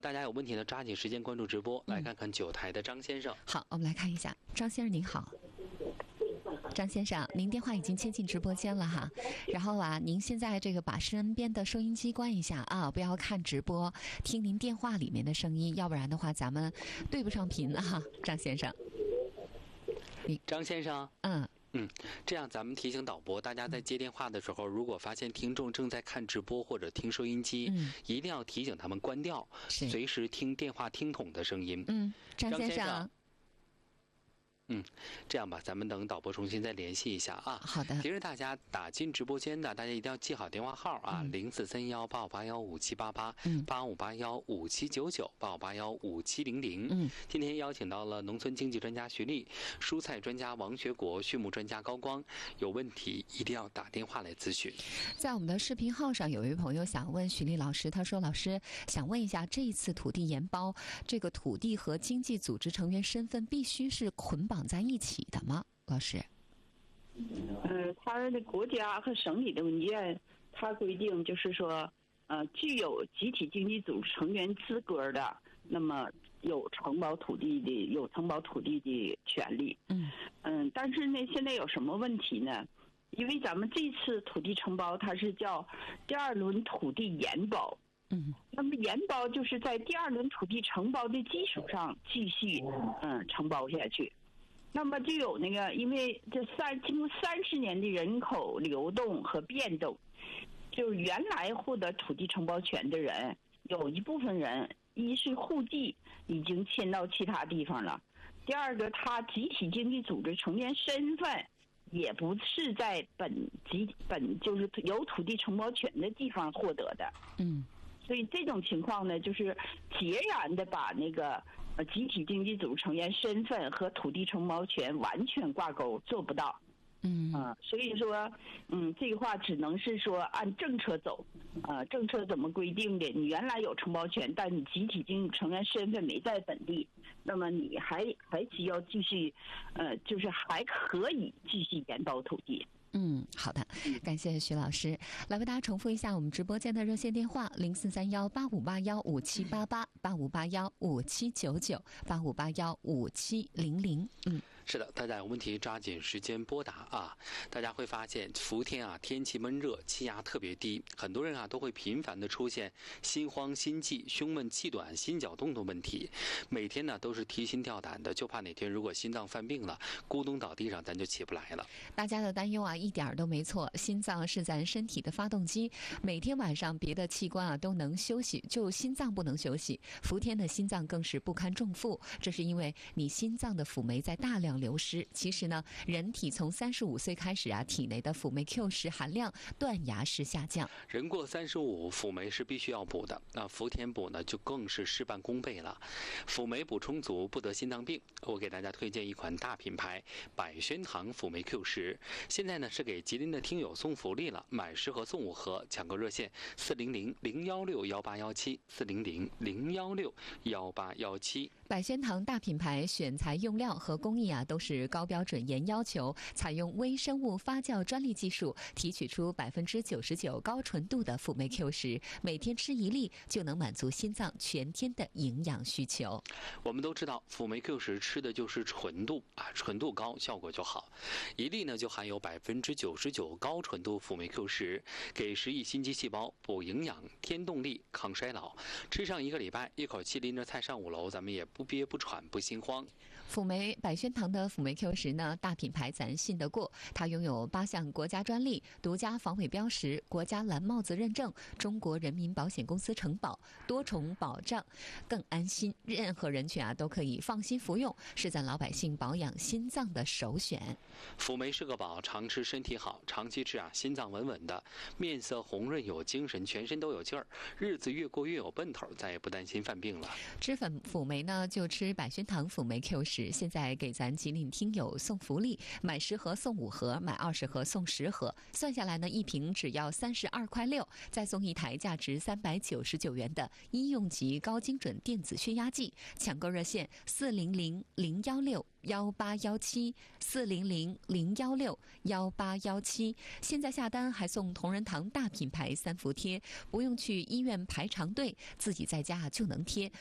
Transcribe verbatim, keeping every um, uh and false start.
大家有问题呢，抓紧时间关注直播，来看看九台的张先生。 好，我们来看一下，张先生您好。张先生，您电话已经接进直播间了哈，然后啊，您现在这个把身边的收音机关一下啊，不要看直播，听您电话里面的声音，要不然的话咱们对不上频啊，张先生。 张先生， 嗯。 嗯，这样咱们提醒导播，大家在接电话的时候，如果发现听众正在看直播或者听收音机， 嗯， 一定要提醒他们关掉，随时听电话听筒的声音。 嗯，张先生。 张先生嗯，这样吧，咱们等导播重新再联系一下啊。 好的。 其实大家打进直播间的，大家一定要记好电话号啊，零四三幺八五八幺五七八八，八五八幺五七九九，八五八幺五七零零。嗯，今天邀请到了农村经济专家徐丽、蔬菜专家王学国、畜牧专家高光，有问题一定要打电话来咨询。 在我们的视频号上，有一位朋友想问徐丽老师，他说：“老师，想问一下，这一次土地研包，这个土地和经济组织成员身份必须是捆绑在一起的吗？”老师， 呃，他的国家和省里的文件，它规定就是说，呃，具有集体经济组织成员资格的，那么有承包土地的，有承包土地的权利。嗯嗯，但是呢，现在有什么问题呢？因为咱们这次土地承包，它是叫第二轮土地研包。嗯，那么研包就是在第二轮土地承包的基础上继续嗯承包下去。那么就有那个，因为这三经过三十年的人口流动和变动，就是原来获得土地承包权的人，有一部分人，一是户籍已经迁到其他地方了，第二个他集体经济组织成员身份也不是在本集本就是有土地承包权的地方获得的。嗯。所以这种情况呢，就是截然的把那个呃集体经济组织成员身份和土地承包权完全挂钩，做不到。嗯啊，所以说，嗯，这个话只能是说按政策走。啊，政策怎么规定的？你原来有承包权，但你集体经济成员身份没在本地，那么你还还需要继续，呃，就是还可以继续研包土地。 嗯，好的，感谢徐老师。来为大家重复一下我们直播间的热线电话：零四三幺八五八幺五七八八，八五八幺五七九九，八五八幺五七零零。嗯， 是的，大家有问题抓紧时间拨打啊！大家会发现伏天啊，天气闷热，气压特别低，很多人啊都会频繁的出现心慌、心悸、胸闷、气短、心绞痛的问题，每天呢都是提心吊胆的，就怕哪天如果心脏犯病了，咕咚倒地上，咱就起不来了。 大家的担忧啊，一点都没错，心脏是咱身体的发动机，每天晚上别的器官啊都能休息，就心脏不能休息。伏天的心脏更是不堪重负，这是因为你心脏的辅酶在大量流失。其实呢，人体从三十五岁开始啊，体内的辅酶 Q 十含量断崖式下降。 人过三十五，辅酶是必须要补的，那伏天补呢，就更是事半功倍了。辅酶补充足，不得心脏病。我给大家推荐一款大品牌百宣堂辅酶 Q 十，现在呢是给吉林的听友送福利了，买十盒送五盒，抢购热线四零零零幺六幺八幺七，四零零零幺六幺八幺七。 百宣堂大品牌选材用料和工艺啊，都是高标准严要求，采用微生物发酵专利技术，提取出百分之九十九高纯度的辅酶 Q 十，每天吃一粒就能满足心脏全天的营养需求。 我们都知道，辅酶 Q 十吃的就是纯度啊，纯度高，效果就好。一粒呢就含有百分之九十九高纯度辅酶 Q 十，给十亿心肌细胞补营养、添动力、抗衰老。吃上一个礼拜，一口气拎着菜上五楼，咱们也不憋不喘不心慌。 辅酶百宣堂的辅酶 Q 十呢，大品牌咱信得过，它拥有八项国家专利、独家防伪标识、国家蓝帽子认证、中国人民保险公司承保，多重保障，更安心。任何人群啊都可以放心服用，是咱老百姓保养心脏的首选。 辅酶是个宝，常吃身体好，长期吃啊，心脏稳稳的，面色红润有精神，全身都有劲儿，日子越过越有奔头，再也不担心犯病了。 吃粉辅酶呢， 就吃百轩堂辅酶 Q 十，现在给咱吉林听友送福利，买十盒送五盒，买二十盒送十盒，算下来呢，一瓶只要三十二块六，再送一台价值三百九十九元的医用级高精准电子血压计。抢购热线四零零零幺六幺八幺七四零零零幺六幺八幺七。现在下单还送同仁堂大品牌三伏贴，不用去医院排长队，自己在家就能贴。